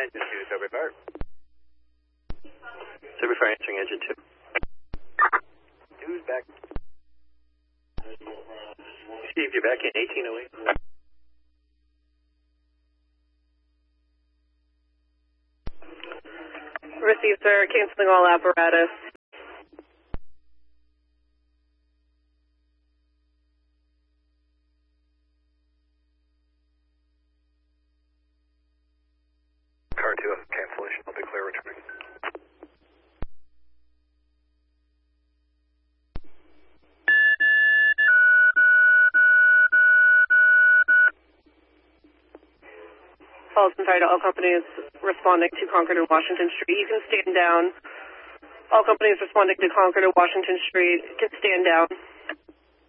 Engine 2, Sober Fire. Sober Fire answering Engine 2. Who's back? Steve, you're back in 1808. Received, sir. Canceling all apparatus. Car 2, cancellation. I'll declare returning. Falls and fire to all companies responding to Concord and Washington Street. You can stand down. All companies responding to Concord and Washington Street can stand down.